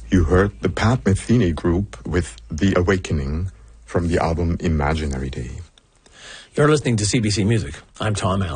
You heard the Pat Metheny Group with The Awakening from the album Imaginary Day. You're listening to CBC Music. I'm Tom Allen.